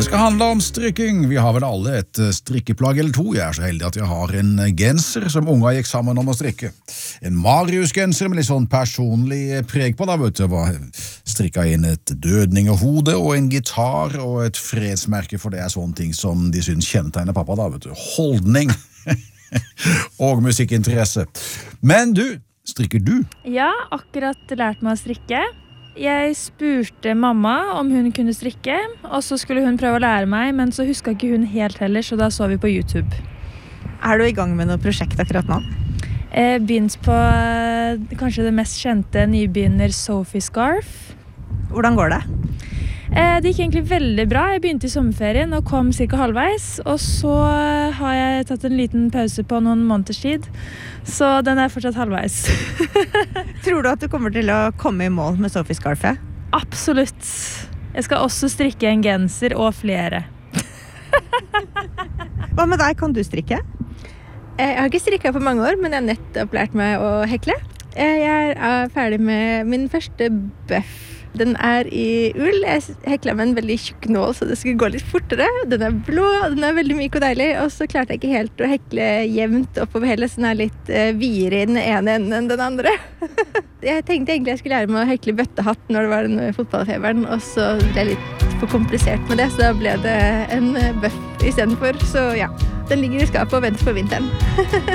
Det skal handle om strikking. Vi har vel alle et strikkeplagg eller to. Jeg så heldig at jeg har en genser som unga gikk sammen om å strikke. En Marius-genser med litt sånn personlig preg på, da, vet du. Strikka inn et dødningehode og en gitar og et fredsmerke, for det sånne ting som de synes kjennetegner pappa, da, vet du. Holdning og musikkinteresse. Men du, strikker du? Ja, akkurat lært meg å strikke. Jeg spurte mamma om hun kunne strikke, og så skulle hun prøve å lære meg, men så husket ikke hun helt heller, så da så vi på YouTube. Du I gang med noe prosjekt akkurat nå? Begynt på kanskje det mest kjente nybegynner Sophie Scarf. Hvordan går det? Det gikk egentlig veldig bra. Jeg begynte I sommerferien og kom cirka halvveis, og så har jeg tatt en liten pause på noen måneders tid, så den fortsatt halvveis. Tror du at du kommer til å komme I mål med Sophie Scarfet? Absolutt. Jeg skal også strikke en genser og flere. Hva med deg? Kan du strikke? Jeg har ikke strikket på mange år, men jeg har nettopp lært meg å hekle. Jeg ferdig med min første bøff. Den I ull. Jeg heklet med en veldig tjukk nål, så det skulle gå litt fortere. Den blå, den veldig myk og deilig, og så klarte jeg ikke helt å hekle jevnt oppover hele, så den litt videre I den ene enden enn den andre. Jeg tenkte egentlig jeg skulle lære meg å hekle bøttehatt når det var den fotballfeberen, og så ble jeg litt for komplisert med det, så da ble det en bøff I stedet for. Så ja, den ligger I skapet og venter på vinteren.